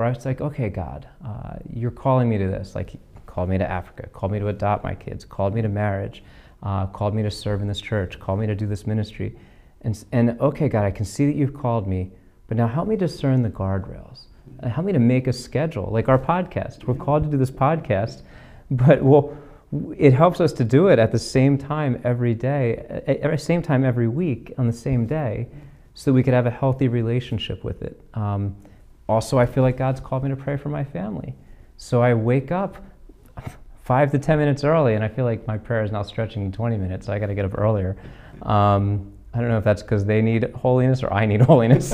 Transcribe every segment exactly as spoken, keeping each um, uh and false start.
it's like, okay, God, uh, you're calling me to this. Like, called me to Africa, called me to adopt my kids, called me to marriage, uh, called me to serve in this church, called me to do this ministry. And, and okay, God, I can see that you've called me, but now help me discern the guardrails. Uh, help me to make a schedule, like our podcast. We're called to do this podcast, but well, it helps us to do it at the same time every day, at the same time every week on the same day, so that we could have a healthy relationship with it. Um, also, I feel like God's called me to pray for my family. So I wake up five to ten minutes early, and I feel like my prayer is now stretching to twenty minutes, so I got to get up earlier. Um, I don't know if that's because they need holiness or I need holiness,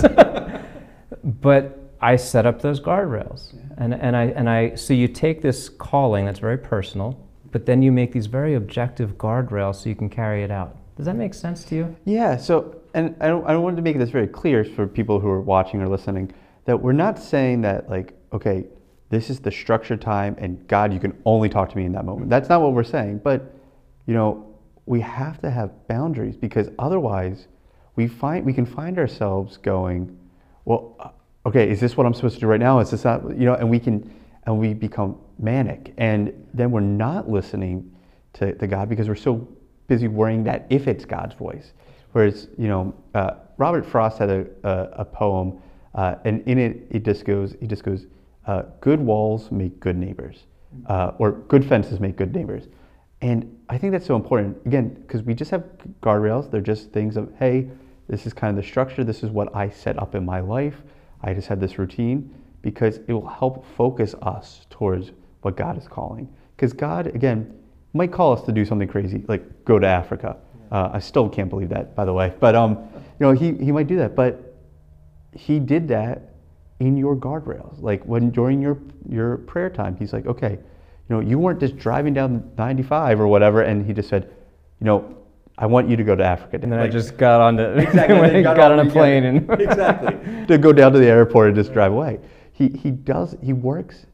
but I set up those guardrails. Yeah. And, and, I, and I, so you take this calling that's very personal, but then you make these very objective guardrails so you can carry it out. Does that make sense to you? Yeah, so, and I, don't, I wanted to make this very clear for people who are watching or listening, that we're not saying that like, okay, this is the structured time and God, you can only talk to me in that moment. That's not what we're saying, but you know, we have to have boundaries, because otherwise we find we can find ourselves going, well, okay, is this what I'm supposed to do right now? Is this not, you know, and we can, and we become manic, and then we're not listening to, to God because we're so busy worrying that if it's God's voice. Whereas, you know, uh, Robert Frost had a, a, a poem, uh, and in it, it just goes, he just goes, uh, good walls make good neighbors, uh, or good fences make good neighbors. And I think that's so important, again, because we just have guardrails. They're just things of, hey, this is kind of the structure. This is what I set up in my life. I just have this routine, because it will help focus us towards what God is calling. Because God, again, might call us to do something crazy, like go to Africa. Uh, I still can't believe that, by the way. But um, you know, he, he might do that. But he did that in your guardrails. Like when during your, your prayer time, he's like, okay, you know, you weren't just driving down ninety-five or whatever, and he just said, you know, I want you to go to Africa. And then like, I just got on, to, exactly, got, got on a plane and exactly to go down to the airport and just drive away. He he does he works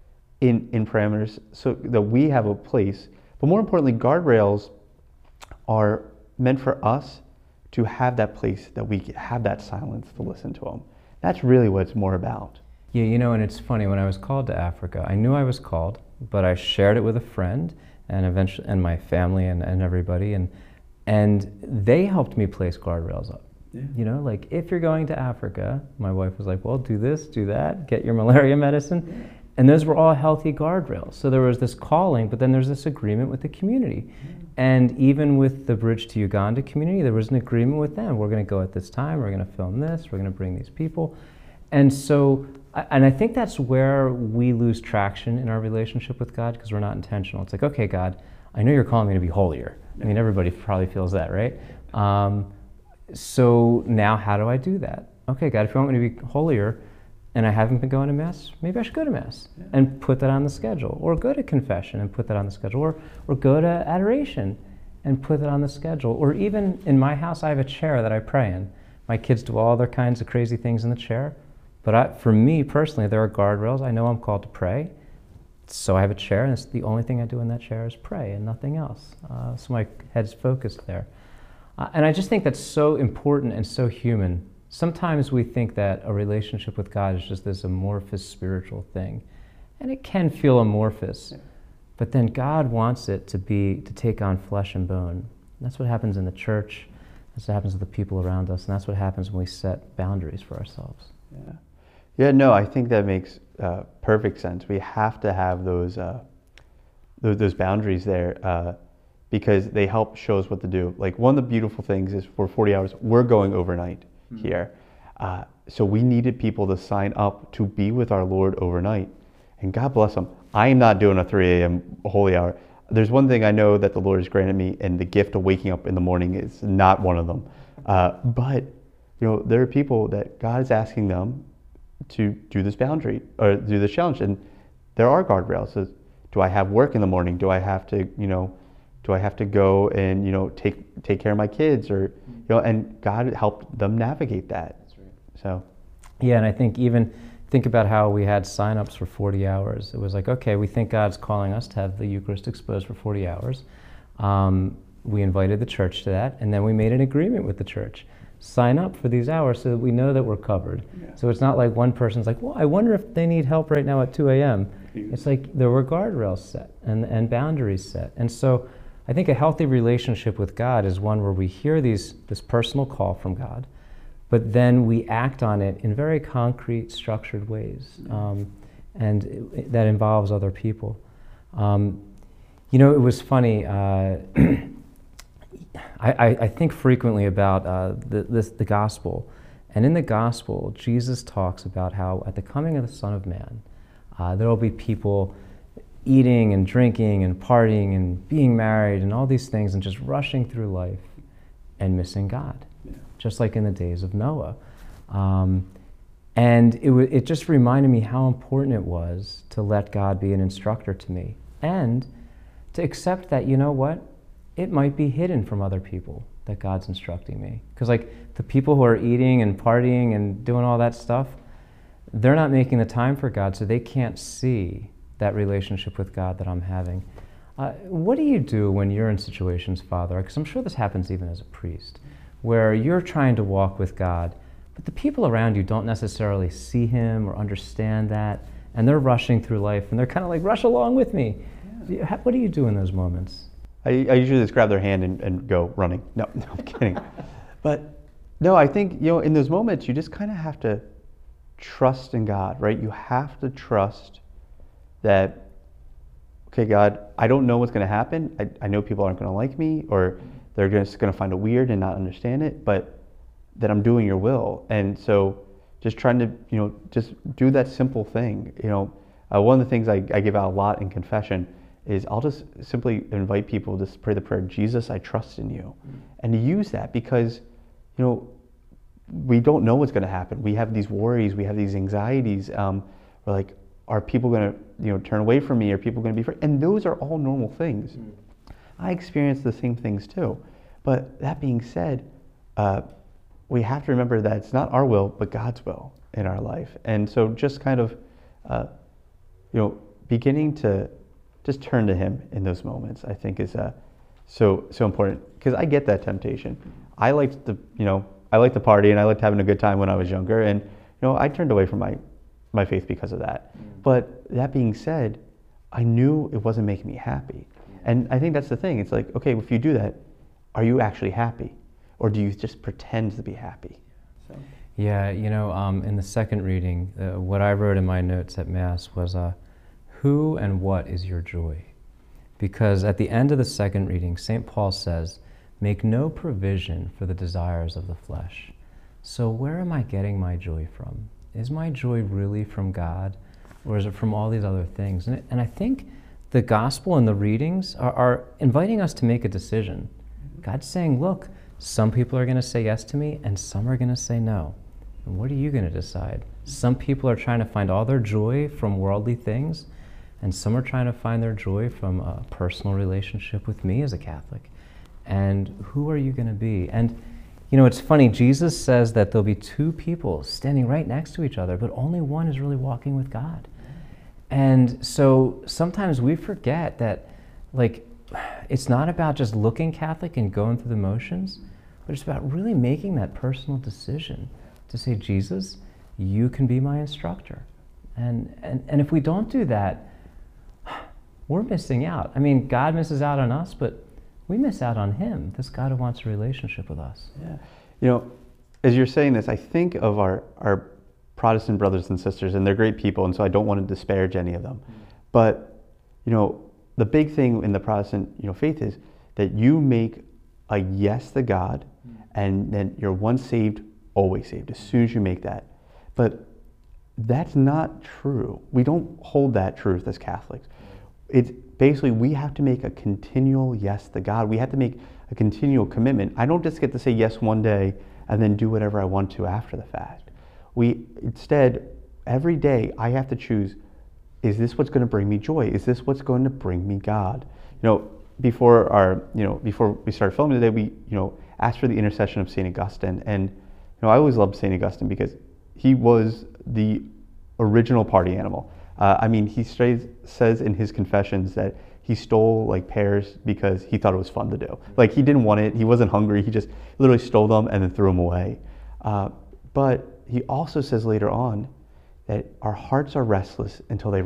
in in parameters so that we have a place. But more importantly, guardrails are meant for us to have that place that we have that silence to listen to them. That's really what it's more about. Yeah, you know, and it's funny, when I was called to Africa, I knew I was called, but I shared it with a friend and eventually, and my family and, and everybody, and and they helped me place guardrails up. Yeah. You know, like if you're going to Africa, my wife was like, well, do this, do that, get your malaria medicine. Yeah. And those were all healthy guardrails. So there was this calling, but then there's this agreement with the community. Yeah. And even with the Bridge to Uganda community, there was an agreement with them. We're going to go at this time, we're going to film this, we're going to bring these people. And so, and I think that's where we lose traction in our relationship with God, because we're not intentional. It's like, okay, God, I know you're calling me to be holier. I mean, everybody probably feels that, right? Um, so now how do I do that? Okay, God, if you want me to be holier and I haven't been going to Mass, maybe I should go to Mass yeah. and put that on the schedule. Or go to confession and put that on the schedule. Or, or go to adoration and put that on the schedule. Or even in my house, I have a chair that I pray in. My kids do all their kinds of crazy things in the chair. But I, for me personally, there are guardrails. I know I'm called to pray. So I have a chair, and it's the only thing I do in that chair is pray and nothing else. Uh, so my head's focused there. Uh, and I just think that's so important and so human. Sometimes we think that a relationship with God is just this amorphous spiritual thing. And it can feel amorphous. Yeah. But then God wants it to be, to take on flesh and bone. And that's what happens in the church. That's what happens with the people around us. And that's what happens when we set boundaries for ourselves. Yeah. Yeah, no, I think that makes uh, perfect sense. We have to have those uh, those, those boundaries there uh, because they help show us what to do. Like one of the beautiful things is for forty hours, we're going overnight mm-hmm. here. Uh, so we needed people to sign up to be with our Lord overnight. And God bless them. I am not doing a three a m holy hour. There's one thing I know that the Lord has granted me, and the gift of waking up in the morning is not one of them. Uh, but you know, there are people that God is asking them to do this boundary or do this challenge, and there are guardrails. So, do I have work in the morning? Do I have to, you know, do I have to go and you know take take care of my kids, or you know? And God helped them navigate that. That's right. So, yeah, and I think even think about how we had sign-ups for forty hours. It was like, okay, we think God's calling us to have the Eucharist exposed for forty hours. Um, we invited the church to that, and then we made an agreement with the church sign up for these hours so that we know that we're covered. Yeah. So it's not like one person's like, well, I wonder if they need help right now at two a.m. It's like there were guardrails set and, and boundaries set. And so I think a healthy relationship with God is one where we hear these this personal call from God, but then we act on it in very concrete, structured ways. Um, and it, that involves other people. Um, you know, it was funny, uh, I, I, I think frequently about uh, the, this, the gospel. And in the gospel, Jesus talks about how at the coming of the Son of Man, uh, there will be people eating and drinking and partying and being married and all these things and just rushing through life and missing God, yeah. Just like in the days of Noah. Um, and it, w- it just reminded me how important it was to let God be an instructor to me and to accept that, you know what, it might be hidden from other people that God's instructing me. Because like the people who are eating and partying and doing all that stuff, they're not making the time for God, so they can't see that relationship with God that I'm having. Uh, what do you do when you're in situations, Father, because I'm sure this happens even as a priest, where you're trying to walk with God, but the people around you don't necessarily see him or understand that, and they're rushing through life, and they're kind of like, rush along with me. Yeah. How, what do you do in those moments? I, I usually just grab their hand and, and go running. No, no, I'm kidding. But no, I think, you know, in those moments, you just kind of have to trust in God, right? You have to trust that, okay, God, I don't know what's going to happen. I, I know people aren't going to like me, or they're just going to find it weird and not understand it, but that I'm doing your will. And so just trying to, you know, just do that simple thing. You know, uh, one of the things I, I give out a lot in confession is I'll just simply invite people to pray the prayer, Jesus, I trust in you. Mm-hmm. And to use that because, you know, we don't know what's going to happen. We have these worries, we have these anxieties. Um, we're like, are people going to, you know, turn away from me? Are people going to be afraid? And those are all normal things. Mm. I experience the same things too. But that being said, uh, we have to remember that it's not our will, but God's will in our life. And so just kind of, uh, you know, beginning to just turn to Him in those moments, I think is uh, so so important. Because I get that temptation. I liked the, you know, I liked the party and I liked having a good time when I was younger. And, you know, I turned away from my my faith because of that. Mm. But that being said, I knew it wasn't making me happy. And I think that's the thing. It's like, okay, if you do that, are you actually happy? Or do you just pretend to be happy? So. Yeah, you know, um, in the second reading, uh, what I wrote in my notes at Mass was, uh, who and what is your joy? Because at the end of the second reading, Saint Paul says, make no provision for the desires of the flesh. So where am I getting my joy from? Is my joy really from God, or is it from all these other things? And, it, and I think the gospel and the readings are, are inviting us to make a decision. God's saying, look, some people are going to say yes to me, and some are going to say no. And what are you going to decide? Some people are trying to find all their joy from worldly things, and some are trying to find their joy from a personal relationship with me as a Catholic. And who are you going to be? And you know, it's funny, Jesus says that there'll be two people standing right next to each other, but only one is really walking with God. And so sometimes we forget that, like, it's not about just looking Catholic and going through the motions, but it's about really making that personal decision to say, Jesus, you can be my instructor. And, and, and if we don't do that, we're missing out. I mean, God misses out on us, but we miss out on Him, this God who wants a relationship with us. Yeah. You know, as you're saying this, I think of our, our Protestant brothers and sisters, and they're great people, and so I don't want to disparage any of them. Mm. But, you know, the big thing in the Protestant, you know, faith is that you make a yes to God, mm. and then you're once saved, always saved, as soon as you make that. But that's not true. We don't hold that truth as Catholics. It's basically, we have to make a continual yes to God. We have to make a continual commitment. I don't just get to say yes one day and then do whatever I want to after the fact. We instead, every day I have to choose, is this what's going to bring me joy? Is this what's going to bring me God? You know, before our, you know, before we started filming today, we, you know, asked for the intercession of Saint Augustine. And, you know, I always loved Saint Augustine because he was the original party animal. Uh, I mean, he straight says in his confessions that he stole like pears because he thought it was fun to do. Like he didn't want it, he wasn't hungry, he just literally stole them and then threw them away. Uh, but he also says later on that our hearts are restless until they